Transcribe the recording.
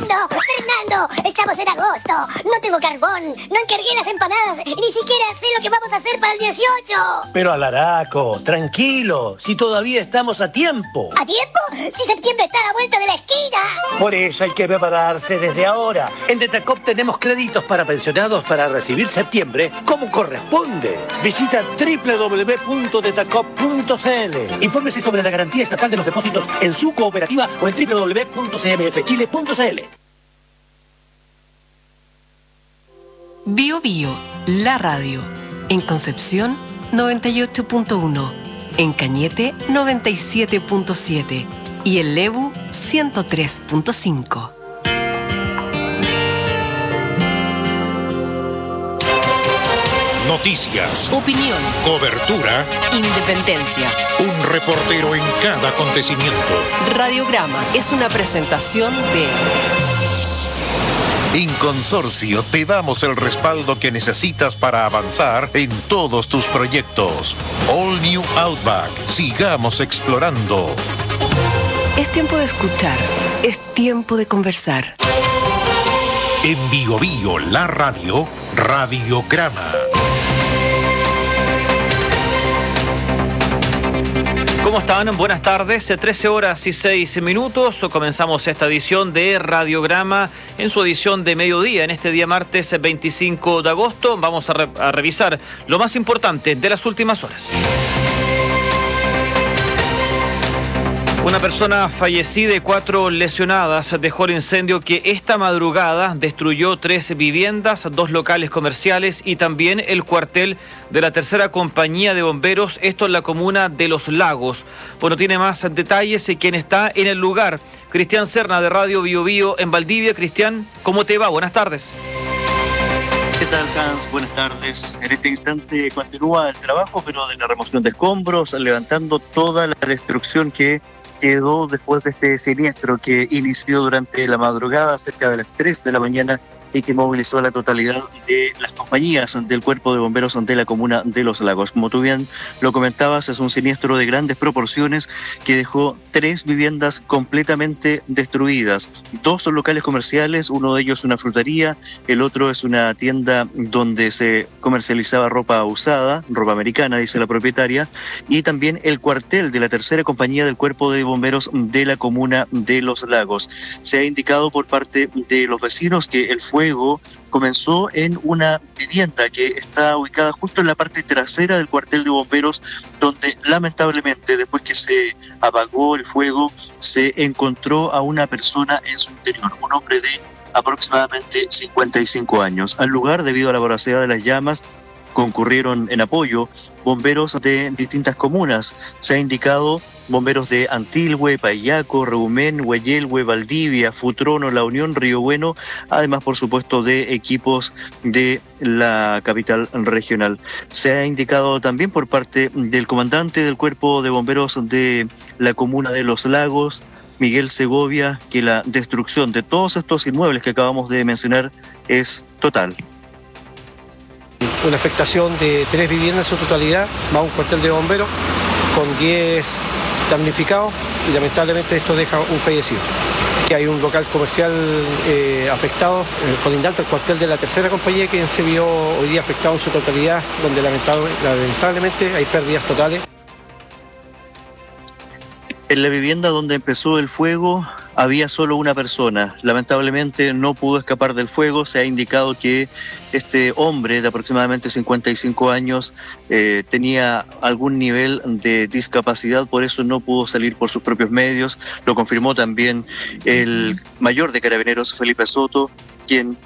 ¡Fernando! ¡Estamos en agosto! ¡No tengo carbón! ¡No encargué las empanadas! ¡Y ni siquiera sé lo que vamos a hacer para el 18! Pero Alaraco, tranquilo, si todavía estamos a tiempo. ¿A tiempo? ¡Si septiembre está a la vuelta de la esquina! Por eso hay que prepararse desde ahora. En Detacop tenemos créditos para pensionados para recibir septiembre como corresponde. Visita www.detacop.cl. Infórmese sobre la garantía estatal de los depósitos en su cooperativa o en www.cmfchile.cl. Bio Bio, la radio. En Concepción, 98.1. En Cañete, 97.7. Y en Lebu, 103.5. Noticias, Opinión, cobertura, independencia. un reportero en cada acontecimiento. Radiograma es una presentación de... En Consorcio te damos el respaldo que necesitas para avanzar en todos tus proyectos. All New Outback. Sigamos explorando. Es tiempo de escuchar, es tiempo de conversar. En Bio Bio, la radio, Radiograma. ¿Cómo están? Buenas tardes, 13 horas y 6 minutos. Comenzamos esta edición de Radiograma en su edición de mediodía, en este día martes 25 de agosto. Vamos a revisar lo más importante de las últimas horas. Una persona fallecida y 4 lesionadas dejó el incendio que esta madrugada destruyó 3 viviendas, 2 locales comerciales y también el cuartel de la tercera compañía de bomberos, esto en la comuna de Los Lagos. Bueno, tiene más detalles quien está en el lugar. Cristian Serna de Radio Bio Bio en Valdivia. Cristian, ¿cómo te va? Buenas tardes. ¿Qué tal, Hans? Buenas tardes. En este instante continúa el trabajo, pero de la remoción de escombros, levantando toda la destrucción que quedó después de este siniestro que inició durante la madrugada, cerca de las 3 de la mañana, y que movilizó a la totalidad de las compañías del Cuerpo de Bomberos de la comuna de Los Lagos. Como tú bien lo comentabas, es un siniestro de grandes proporciones que dejó 3 viviendas completamente destruidas, 2 locales comerciales, uno de ellos una frutería, el otro es una tienda donde se comercializaba ropa usada, ropa americana, dice la propietaria, y también el cuartel de la tercera compañía del Cuerpo de Bomberos de la comuna de Los Lagos. Se ha indicado por parte de los vecinos que el fuego comenzó en una vivienda que está ubicada justo en la parte trasera del cuartel de bomberos, donde lamentablemente después que se apagó el fuego se encontró a una persona en su interior, un hombre de aproximadamente 55 años. Al lugar, debido a la voracidad de las llamas, concurrieron en apoyo bomberos de distintas comunas. Se ha indicado bomberos de Antilhue, Payaco, Reumén, Hueyelhue, Valdivia, Futrono, La Unión, Río Bueno, además, por supuesto, de equipos de la capital regional. Se ha indicado también por parte del comandante del Cuerpo de Bomberos de la comuna de Los Lagos, Miguel Segovia, que la destrucción de todos estos inmuebles que acabamos de mencionar es total. Una afectación de 3 viviendas en su totalidad, más un cuartel de bomberos, con 10 damnificados, y lamentablemente esto deja un fallecido. Hay un local comercial afectado, colindante al cuartel de la tercera compañía, que se vio hoy día afectado en su totalidad, donde lamentablemente hay pérdidas totales. En la vivienda donde empezó el fuego había solo una persona. Lamentablemente no pudo escapar del fuego. Se ha indicado que este hombre de aproximadamente 55 años tenía algún nivel de discapacidad, por eso no pudo salir por sus propios medios. Lo confirmó también el mayor de Carabineros, Felipe Soto, quien